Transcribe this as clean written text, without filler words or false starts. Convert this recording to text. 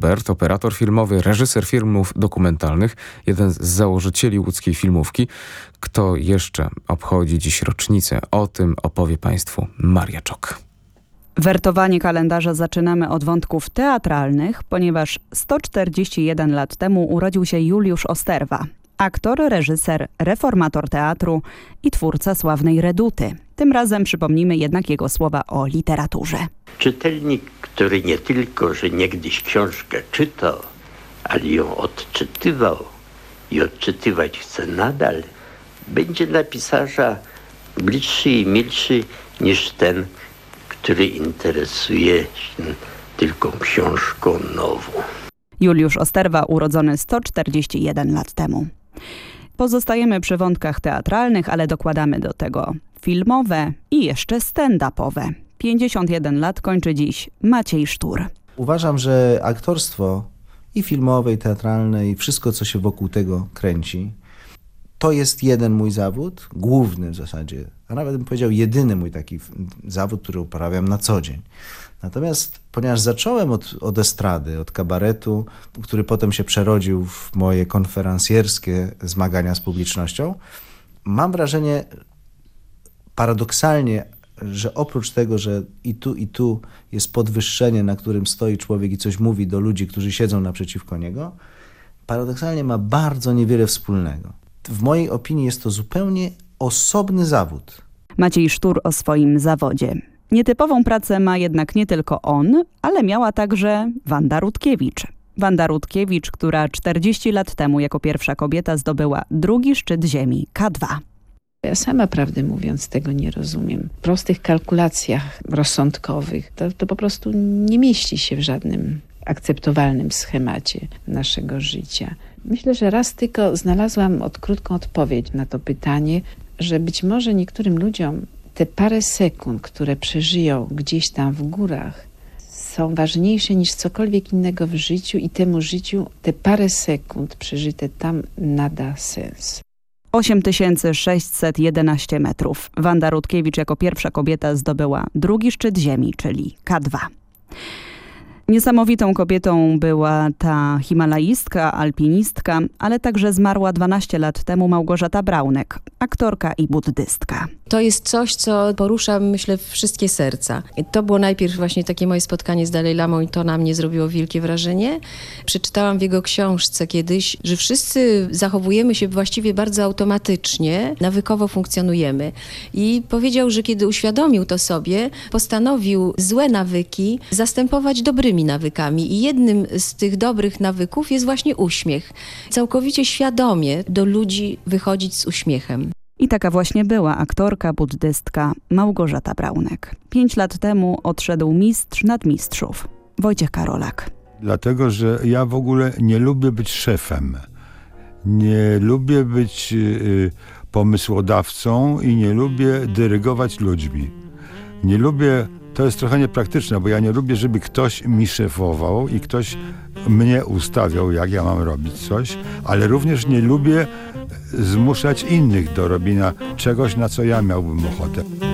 Norbert, operator filmowy, reżyser filmów dokumentalnych, jeden z założycieli łódzkiej filmówki. Kto jeszcze obchodzi dziś rocznicę? O tym opowie Państwu Maria Czok. Wertowanie kalendarza zaczynamy od wątków teatralnych, ponieważ 141 lat temu urodził się Juliusz Osterwa. Aktor, reżyser, reformator teatru i twórca sławnej Reduty. Tym razem przypomnimy jednak jego słowa o literaturze. Czytelnik, który nie tylko, że niegdyś książkę czytał, ale ją odczytywał i odczytywać chce nadal, będzie dla pisarza bliższy i milszy niż ten, który interesuje się tylko książką nową. Juliusz Osterwa urodzony 141 lat temu. Pozostajemy przy wątkach teatralnych, ale dokładamy do tego filmowe i jeszcze stand-upowe. 51 lat kończy dziś Maciej Sztur. Uważam, że aktorstwo i filmowe, i teatralne, i wszystko, co się wokół tego kręci, to jest jeden mój zawód, główny w zasadzie, a nawet bym powiedział jedyny mój taki zawód, który uprawiam na co dzień. Natomiast ponieważ zacząłem od estrady, od kabaretu, który potem się przerodził w moje konferencjerskie zmagania z publicznością, mam wrażenie paradoksalnie, że oprócz tego, że i tu jest podwyższenie, na którym stoi człowiek i coś mówi do ludzi, którzy siedzą naprzeciwko niego, paradoksalnie ma bardzo niewiele wspólnego. W mojej opinii jest to zupełnie osobny zawód. Maciej Sztur o swoim zawodzie. Nietypową pracę ma jednak nie tylko on, ale miała także Wanda Rutkiewicz. Wanda Rutkiewicz, która 40 lat temu jako pierwsza kobieta zdobyła drugi szczyt ziemi K2. Ja sama, prawdę mówiąc, tego nie rozumiem. W prostych kalkulacjach rozsądkowych to po prostu nie mieści się w żadnym akceptowalnym schemacie naszego życia. Myślę, że raz tylko znalazłam krótką odpowiedź na to pytanie, że być może niektórym ludziom te parę sekund, które przeżyją gdzieś tam w górach, są ważniejsze niż cokolwiek innego w życiu i temu życiu te parę sekund przeżyte tam nada sens. 8611 metrów. Wanda Rutkiewicz jako pierwsza kobieta zdobyła drugi szczyt ziemi, czyli K2. Niesamowitą kobietą była ta himalaistka, alpinistka, ale także zmarła 12 lat temu Małgorzata Braunek, aktorka i buddystka. To jest coś, co porusza, myślę, wszystkie serca. To było najpierw właśnie takie moje spotkanie z Dalaj Lamą i to na mnie zrobiło wielkie wrażenie. Przeczytałam w jego książce kiedyś, że wszyscy zachowujemy się właściwie bardzo automatycznie, nawykowo funkcjonujemy. I powiedział, że kiedy uświadomił to sobie, postanowił złe nawyki zastępować dobrymi nawykami. I jednym z tych dobrych nawyków jest właśnie uśmiech. Całkowicie świadomie do ludzi wychodzić z uśmiechem. I taka właśnie była aktorka, buddystka Małgorzata Braunek. 5 lat temu odszedł mistrz nadmistrzów, Wojciech Karolak. Dlatego, że ja w ogóle nie lubię być szefem. Nie lubię być pomysłodawcą i nie lubię dyrygować ludźmi. Nie lubię, to jest trochę niepraktyczne, bo ja nie lubię, żeby ktoś mi szefował i ktoś mnie ustawiał, jak ja mam robić coś, ale również nie lubię zmuszać innych do robienia czegoś, na co ja miałbym ochotę.